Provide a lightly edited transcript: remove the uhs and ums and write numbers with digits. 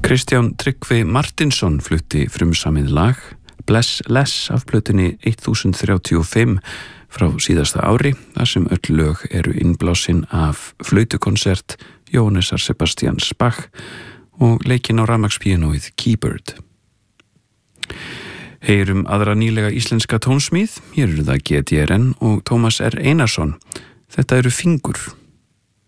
Kristján Tryggvi Martinsson flutti frumsamið lag Bless Less af plötunni 1035 frá síðasta ári, þar sem öll lög eru innblásin af flautukonsert Jóhannesar Sebastians Bach og leikinn á rafmagnspíanóið Keyboard. Heyrum aðra nýlega íslenska tónsmíð, hér eru það GTRN og Tómas R. Einarsson. Þetta eru Fingur.